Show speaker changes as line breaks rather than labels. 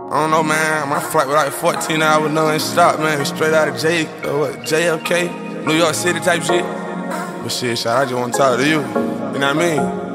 I don't know, man. My flight was like 14 hours, non-stop, man. Straight out of JFK, New York City type shit. But shit, I just want to talk to you. You know what I mean?